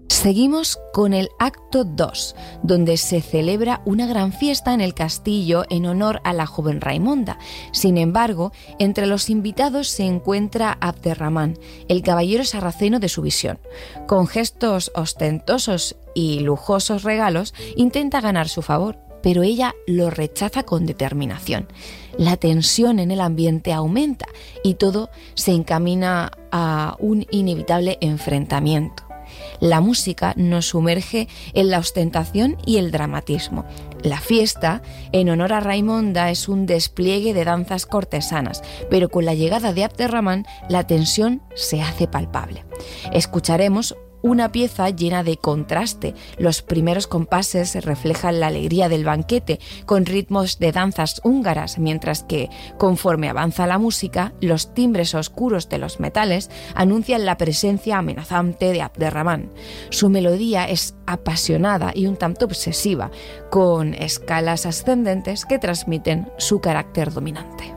Seguimos con el acto 2, donde se celebra una gran fiesta en el castillo en honor a la joven Raimonda. Sin embargo, entre los invitados se encuentra Abderramán, el caballero sarraceno de su visión. Con gestos ostentosos y lujosos regalos, intenta ganar su favor, pero ella lo rechaza con determinación. La tensión en el ambiente aumenta y todo se encamina a un inevitable enfrentamiento. La música nos sumerge en la ostentación y el dramatismo. La fiesta, en honor a Raimonda, es un despliegue de danzas cortesanas, pero con la llegada de Abderramán, la tensión se hace palpable. Escucharemos una pieza llena de contraste. Los primeros compases reflejan la alegría del banquete, con ritmos de danzas húngaras, mientras que, conforme avanza la música, los timbres oscuros de los metales anuncian la presencia amenazante de Abderramán. Su melodía es apasionada y un tanto obsesiva, con escalas ascendentes que transmiten su carácter dominante.